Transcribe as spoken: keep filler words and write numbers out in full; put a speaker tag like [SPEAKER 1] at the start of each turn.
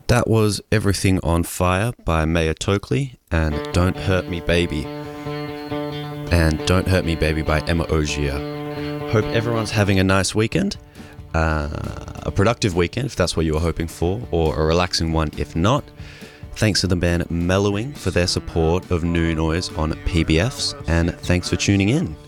[SPEAKER 1] That was Everything on Fire by Maya Tokley and Don't Hurt Me Baby. And Don't Hurt Me Baby by Emma Ogier. Hope everyone's having a nice weekend. Uh, a productive weekend if that's what you were hoping for, or a relaxing one if not. Thanks to the band Mellowing for their support of New Noise on P B Fs, and thanks for tuning in.